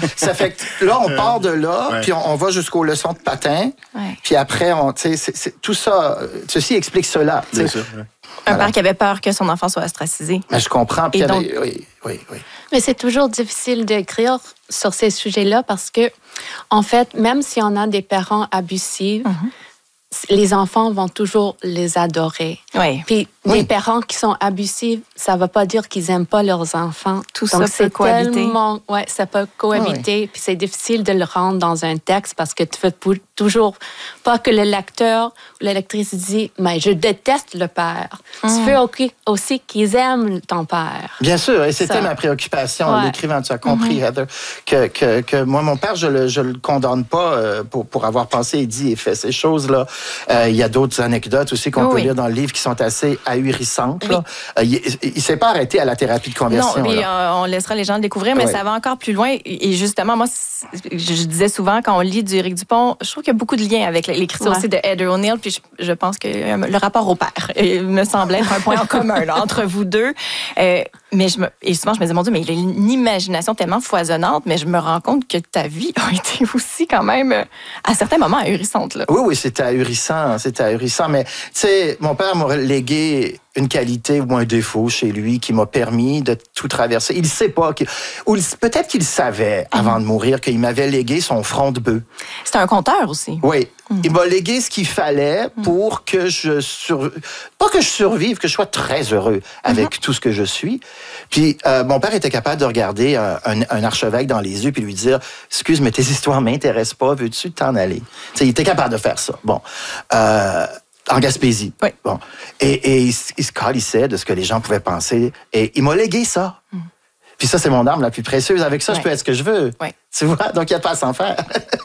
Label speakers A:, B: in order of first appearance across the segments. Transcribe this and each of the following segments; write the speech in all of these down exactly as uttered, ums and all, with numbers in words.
A: Ça fait que là, on part de là, ouais. puis on, on va jusqu'aux leçons de patin. Ouais. Puis après, on, c'est, c'est, tout ça, ceci explique cela. Bien sûr, ouais.
B: Un voilà. Père qui avait peur que son enfant soit ostracisé.
A: Mais je comprends. Puis donc... avait... oui, oui, oui.
C: Mais c'est toujours difficile d'écrire sur ces sujets-là parce que, en fait, même si on a des parents abusifs, mm-hmm. les enfants vont toujours les adorer.
B: Oui.
C: Puis
A: oui.
C: les parents qui sont abusifs, ça ne veut pas dire qu'ils n'aiment pas leurs enfants.
B: Tout donc, ça peut cohabiter.
C: Tellement... Oui, ça peut cohabiter. Oui. Puis c'est difficile de le rendre dans un texte parce que tu veux toujours pas que le lecteur ou la lectrice dise « mais je déteste le père mm. ». Tu veux aussi qu'ils aiment ton père.
A: Bien sûr, et c'était ça. Ma préoccupation en ouais. l'écrivant. Tu as compris, mm-hmm. Heather, que, que, que moi, mon père, je le, je le condamne pas euh, pour, pour avoir pensé et dit et fait ces choses-là. Euh, il y a d'autres anecdotes aussi qu'on oui. peut lire dans le livre qui sont assez ahurissantes. Oui. Là. Euh, il ne s'est pas arrêté à la thérapie de conversion.
B: Non, mais euh, on laissera les gens le découvrir, mais oui. ça va encore plus loin. Et justement, moi, je disais souvent, quand on lit du Éric Dupont, je trouve qu'il y a beaucoup de liens avec l'écriture ouais. aussi de Heather O'Neill, puis je, je pense que le rapport au père me semblait être un point en commun là, entre vous deux. Euh, mais je me, et souvent, je me disais, mon Dieu, mais il a une imagination tellement foisonnante, mais je me rends compte que ta vie a été aussi quand même, à certains moments, ahurissante. Là.
A: Oui, oui, c'était ahurissant, c'était ahurissant. Mais, tu sais, mon père m'a légué une qualité ou un défaut chez lui qui m'a permis de tout traverser. Il ne sait pas, qu'il, ou peut-être qu'il savait avant de mourir qu'il m'avait légué son front de bœuf.
B: C'était un conteur aussi.
A: Oui. Mm. Il m'a légué ce qu'il fallait pour que je sur... pas que je survive, que je sois très heureux avec mm-hmm. tout ce que je suis. Puis euh, mon père était capable de regarder un, un, un archevêque dans les yeux puis lui dire « Excuse, mais tes histoires m'intéressent pas, veux-tu t'en aller? » T'sais, il était capable de faire ça. Bon. Euh, En Gaspésie.
B: Oui.
A: Bon. Et, et il, il se calissait de ce que les gens pouvaient penser. Et il m'a légué ça. Mm. Puis ça, c'est mon arme la plus précieuse. Avec ça, oui. je peux être ce que je veux.
B: Oui.
A: Tu vois? Donc, il n'y a pas à s'en faire.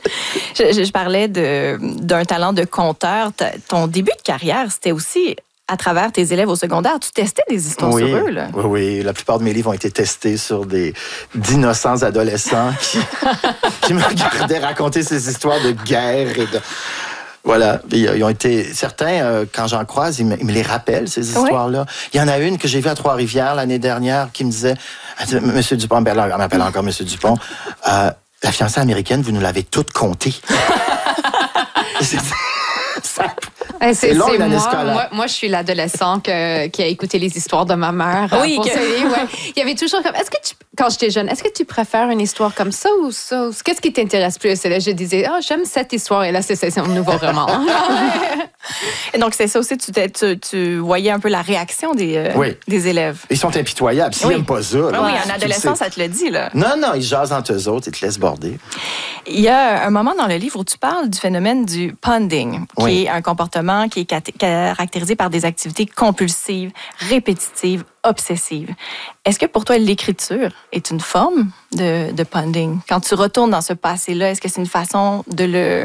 B: je, je, je parlais de, d'un talent de conteur. Ton début de carrière, c'était aussi à travers tes élèves au secondaire. Tu testais des histoires
A: oui,
B: sur eux, là.
A: Oui, oui. La plupart de mes livres ont été testés sur des d'innocents adolescents qui, qui me regardaient raconter ces histoires de guerre et de... Voilà, ils ont été certains, euh, quand j'en croise, ils me, ils me les rappellent, ces histoires-là. Oui. Il y en a une que j'ai vue à Trois-Rivières l'année dernière qui me disait, Monsieur Dupont, ben là, on m'appelle encore Monsieur Dupont, euh, la fiancée américaine, vous nous l'avez toute contée. c'est, ça,
D: c'est, c'est long,
A: c'est
D: moi,
A: scolaire.
D: moi, moi, je suis l'adolescent que, qui a écouté les histoires de ma mère.
B: Oui,
D: pour
B: que...
D: ouais. Il y avait toujours comme, est-ce que tu, quand j'étais jeune, est-ce que tu préfères une histoire comme ça ou ça? Qu'est-ce qui t'intéresse plus? Et là, je disais, ah, oh, j'aime cette histoire. Et là, c'est, c'est un nouveau roman.
B: Et donc, c'est ça aussi, tu, tu, tu voyais un peu la réaction des, euh,
A: oui.
B: des élèves.
A: Ils sont impitoyables. S'ils n'aiment oui. pas ça. Là,
B: oui, en adolescence, ça te le dit, là.
A: Non, non, ils jasent entre eux autres, ils te laissent border.
B: Il y a un moment dans le livre où tu parles du phénomène du ponding, qui
A: oui.
B: est un comportement qui est caractérisé par des activités compulsives, répétitives, obsessives. Est-ce que pour toi, l'écriture est une forme de, de ponding? Quand tu retournes dans ce passé-là, est-ce que c'est une façon de le...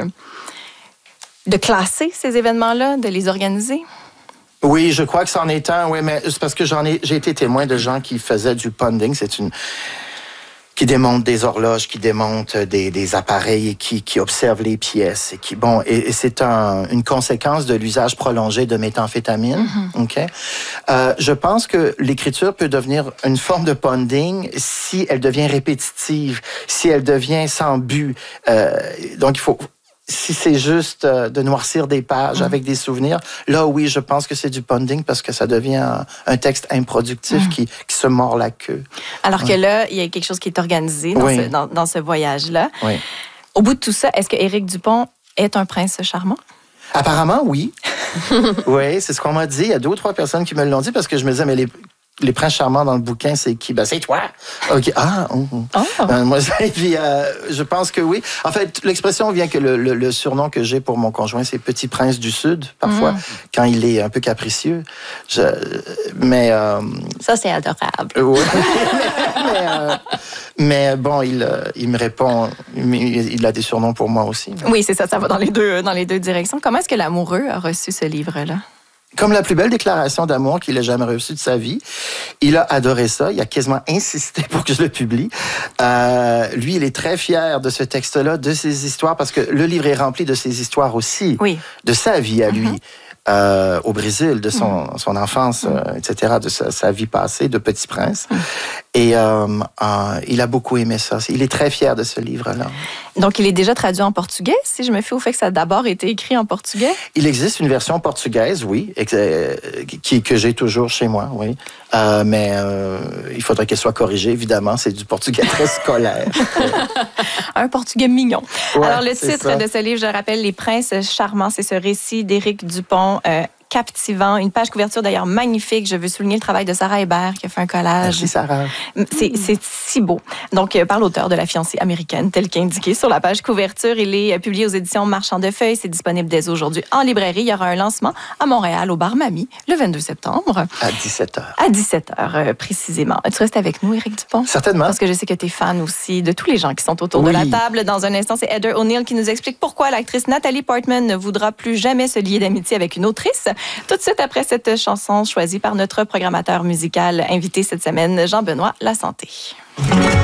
B: de classer ces événements-là, de les organiser?
A: Oui, je crois que c'en est un, oui, mais c'est parce que j'en ai, j'ai été témoin de gens qui faisaient du ponding. C'est une... qui démontent des horloges, qui démontent des, des appareils et qui, qui observent les pièces. Et, qui, bon, et, et c'est un, une conséquence de l'usage prolongé de méthamphétamine. Mm-hmm. Okay? Euh, je pense que l'écriture peut devenir une forme de ponding si elle devient répétitive, si elle devient sans but. Euh, donc, il faut... Si c'est juste euh, de noircir des pages mmh. avec des souvenirs, là, oui, je pense que c'est du ponding parce que ça devient un, un texte improductif mmh. qui, qui se mord la queue.
B: Alors ouais. que là, il y a quelque chose qui est organisé dans,
A: oui.
B: ce, dans, dans ce voyage-là.
A: Oui.
B: Au bout de tout ça, est-ce que Éric Dupont est un prince charmant?
A: Apparemment, oui. Oui, c'est ce qu'on m'a dit. Il y a deux ou trois personnes qui me l'ont dit parce que je me disais, mais les... Les princes charmants dans le bouquin, c'est qui? Ben, c'est toi. OK. Ah, oh. Oh. Euh, moi, et puis, euh, je pense que oui. En fait, l'expression vient que le, le, le surnom que j'ai pour mon conjoint, c'est Petit Prince du Sud, parfois, mm. quand il est un peu capricieux. Je, mais... Euh,
C: Ça, c'est adorable.
A: Oui. mais, mais, euh, mais bon, il, il me répond... Il, il a des surnoms pour moi aussi.
B: Oui, c'est ça. Ça va dans les deux, dans les deux directions. Comment est-ce que l'amoureux a reçu ce livre-là?
A: Comme la plus belle déclaration d'amour qu'il ait jamais reçue de sa vie. Il a adoré ça. Il a quasiment insisté pour que je le publie. Euh, lui, il est très fier de ce texte-là, de ses histoires, parce que le livre est rempli de ses histoires aussi,
B: oui.
A: de sa vie à lui. Mm-hmm. Euh, au Brésil, de son,
B: mm.
A: son enfance, euh, et cetera, de sa, sa vie passée de Petit Prince. Mm. Et euh, euh, il a beaucoup aimé ça. Il est très fier de ce livre-là.
B: Donc, il est déjà traduit en portugais, si je me fie au fait que ça a d'abord été écrit en portugais?
A: Il existe une version portugaise, oui, euh, qui, que j'ai toujours chez moi, oui. Euh, mais euh, il faudrait qu'elle soit corrigée, évidemment. C'est du portugais très scolaire.
B: Un portugais mignon.
A: Ouais,
B: Alors, le titre
A: ça.
B: de ce livre, je rappelle, Les Princes charmants, c'est ce récit d'Éric Dupont, euh, captivant. Une page couverture d'ailleurs magnifique. Je veux souligner le travail de Sarah Hébert qui a fait un collage.
A: Merci, Sarah.
B: C'est, c'est si beau. Donc, par l'auteur de La fiancée américaine, tel qu'indiqué sur la page couverture. Il est publié aux éditions Marchand de Feuilles. C'est disponible dès aujourd'hui en librairie. Il y aura un lancement à Montréal, au Bar Mamie, le vingt-deux septembre.
A: À dix-sept heures.
B: À dix-sept heures, euh, précisément. Tu restes avec nous, Éric Dupont?
A: Certainement.
B: Parce que je sais que tu es fan aussi de tous les gens qui sont autour
A: oui.
B: de la table. Dans un instant, c'est Heather O'Neill qui nous explique pourquoi l'actrice Nathalie Portman ne voudra plus jamais se lier d'amitié avec une autrice. Tout de suite après cette chanson choisie par notre programmateur musical invité cette semaine, Jean-Benoît Lasanté.